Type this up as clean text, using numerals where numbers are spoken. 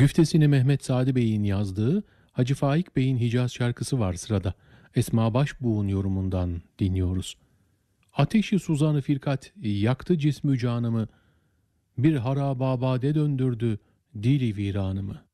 Güftesini Mehmet Sadi Bey'in yazdığı Hacı Faik Bey'in Hicaz şarkısı var sırada. Esma Başbuğ'un yorumundan dinliyoruz. Ateşi suzanı firkat yaktı cismü canımı, bir harababade döndürdü dili viranımı.